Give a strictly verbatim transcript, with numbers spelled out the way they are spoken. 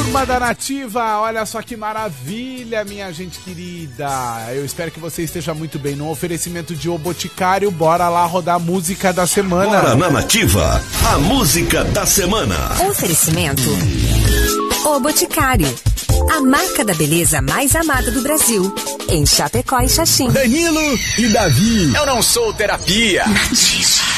Turma da Nativa, olha só que maravilha, minha gente querida. Eu espero que você esteja muito bem. No oferecimento de O Boticário, bora lá rodar a música da semana. Bora na Nativa, a música da semana. Oferecimento O Boticário, a marca da beleza mais amada do Brasil, em Chapecó e Xaxim. Danilo e Davi. Eu não sou terapia. Nativa.